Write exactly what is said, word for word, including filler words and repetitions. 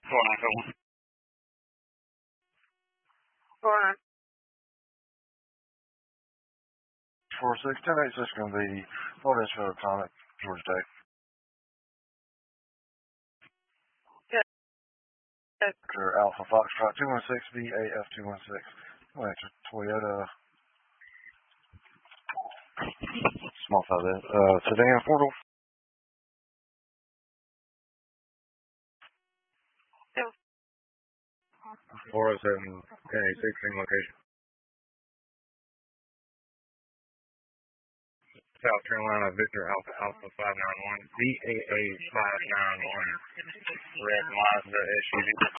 four nine seven one. Four nine. Four six ten eight six going to be Florida Atomic, Georgia Tech. Yes. Alpha Foxtrot two one six V A F two one six. I'll answer Toyota. Small size that. Uh, sedan four door. Yeah. four oh seven ten eighty-six, same location. South Carolina, Victor Alpha Alpha five nine one, V A A five nine one, red Mazda S U V.